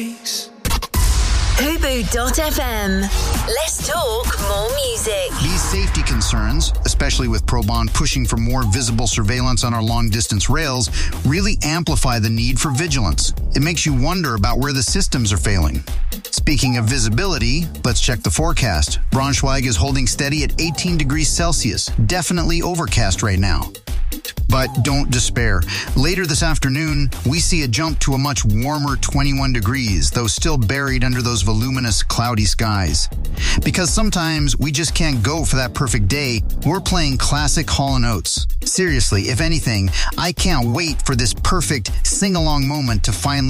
Fubu.fm. Let's talk more music. These safety concerns, especially with ProBond pushing for more visible surveillance on our long-distance rails, really amplify the need for vigilance. It makes you wonder about where the systems are failing. Speaking of visibility, let's check the forecast. Braunschweig is holding steady at 18 degrees Celsius, definitely overcast right now. But don't despair. Later this afternoon, we see a jump to a much warmer 21 degrees, though still buried under those voluminous, cloudy skies. Because sometimes we just can't go for that perfect day, we're playing classic Hall & Oates. Seriously, if anything, I can't wait for this perfect sing-along moment to finally